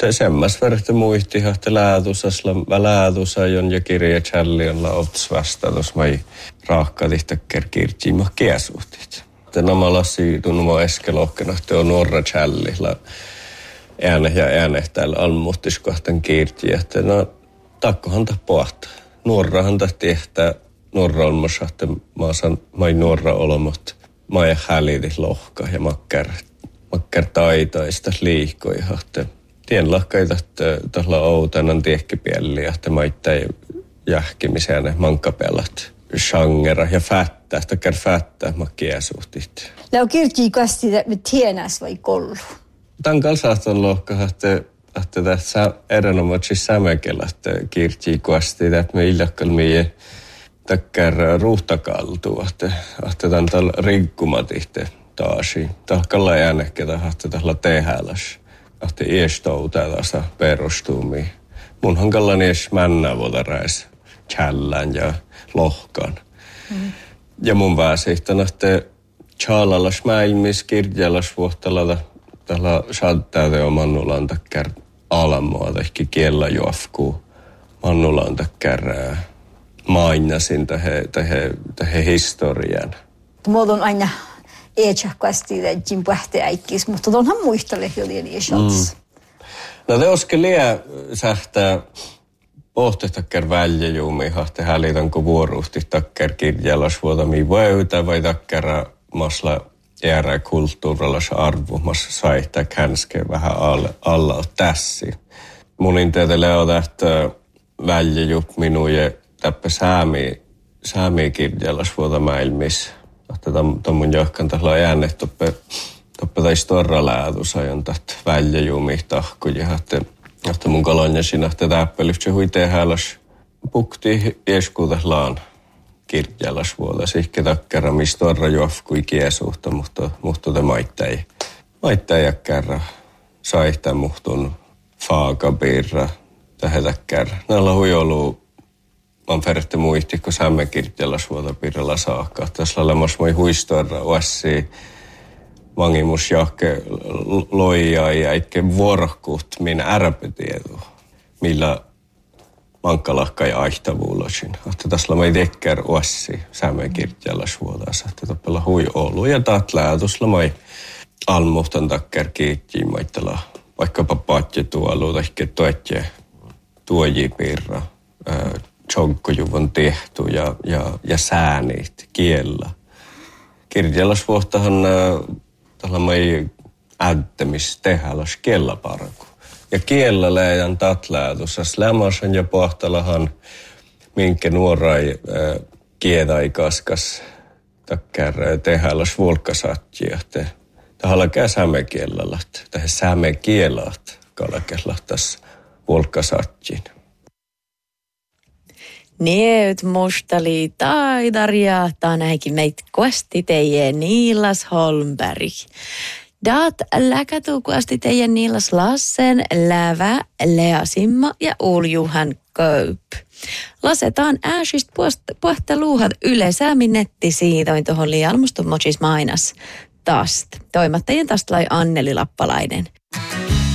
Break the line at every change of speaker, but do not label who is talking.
Semmas verta muistihan, että läätusä ja kirja challion lauts vastatus mai raahkatihtakker kirtsiima kiesuhtit. Namalasi tunnumo eskelohkena, että on nuorra challilla ääne täällä almuhtiskohtan kirtsiä, että no takkohan ta pohta. Nuorrahan ta tehtää nuorra olmassa, että mai nuorra olomot, mai hälitit lohka ja makkar taitaista liikkoja, että tien lahkaita, että tällä outenan tiekkipielliä, että maittain jähkimiseen ne mankkapelat, shangera ja fättä, että kär fättä makkiesuhtit.
Lau kirkii kasti, että me tienäs vai kollu?
Tämän kalsaahton lohka, että tässä erinomaisesti sämekellä, että kirkii kasti, että me illakkalmii takkar ruuhtakaltua, että tämän tällä rikkumatihte taasi. Tahkalla äänekketä, että tällä tehäläs. Että iestoutelasa perustuumi. Mun hankallan ees männä vodarais chälän ja lohkan. Ja mun pääsihtän, että chaalalas mäimis kirjalas vuohtalada tällä shadtäyte on mannulaan takkär alamoa, tehki kiellä juofkuu. Mannulaan takkär mainasin tähän historian.
Muodon aina eetsähkästi lähtsin pähteäikkiis, mutta onhan muistele jolien eesats.
No te oske liian sähtää pohtehtakkär väljäjuumiin, että hälitanko vuoruhti takkär kirjalas vuotami vöytä vai takkärä masla järä kulttuurilas arvumassa saihtaa känskeen vähän alla tässi. Munin teetelle on tähtä väljäjup minuje täppä säämi kirjalas vuotamaailmis. Että mun johkan tällä äänne toppe taisi torra läätusajan tästä väljäjuumia tahkuja. Että mun kalonia siinä, että täppelystä hui tehäläs pukti ieskuutaslaan kirjalas vuoda. Sihke takkara, mistä torra juofkui kiesuhta, mutta te maittai jäkkärä saihtaa muhtun faakabirra tähän takkara. Näillä hui ollut on ferretti muisti, kun saamme kirjalas vuoda pirralla saakka. Tässä olemassa moi huistorra oassi vangimus jahke loijaa ja itke vuorokkuut minä ärpetiedu, millä mankkalahka ja aihtavuulosin. Että tässä moi tekkär oassi saamme kirjalas vuodassa. Että toppella hui olu ja taat läätusla moi almuhtan takkär kiittiin maittala vaikkapa patje tuolu tai tuetje tuoji pirra. Chonkojuvon tehty ja säänit kiellä. Kirjalasvuottahan tällä mai äddemis tehäläs kellaparku. Ja kiellä läjän tatläätussa slämasan ja pohtalahan minkä nuorai kiedai kaskas takkär tehäläs vulkasatjia. Tahalla käy sämekiellat, tähän sämekiellat kalakellahtas vulkasatjin.
Neut mustali taidaria, tänäkin meitä kuasti teidän Niilas Holmberg. Dat läkätuu kuasti teidän Niilas Lassen, Lävä, Lea Simma ja Uljuhan Köp. Lasetaan ääsistä puhteluuhat yleisäämin nettisiitoin tuohon liialmustumochis mainas tast. Toimattajien tast lai Anneli Lappalainen.